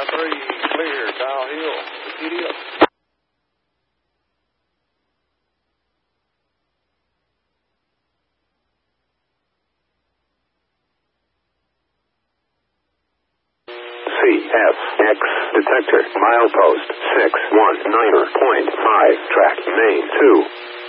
3, clear, Dial Hill, Wikipedia. CFX detector, milepost 619.5, track main 2.